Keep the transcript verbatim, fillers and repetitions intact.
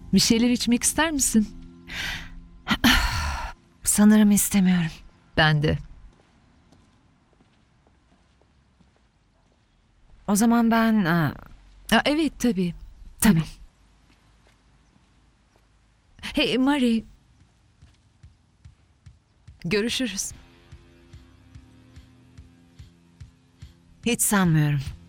Bir şeyler içmek ister misin? Sanırım istemiyorum. Ben de. O zaman ben... Aa, Aa, evet tabii. tabii. Hey Mari. Görüşürüz. Hiç sanmıyorum.